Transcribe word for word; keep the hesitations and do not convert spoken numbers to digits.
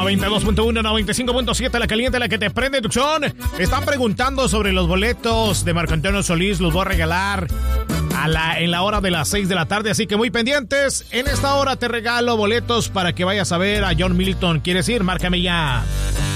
noventa y dos punto uno, noventa y cinco punto siete, la caliente, la que te prende, Tucson. Están preguntando sobre los boletos de Marco Antonio Solís. Los voy a regalar a la, en la hora de las seis de la tarde, así que muy pendientes. En esta hora te regalo boletos para que vayas a ver a John Milton. ¿Quieres ir? Márcame ya.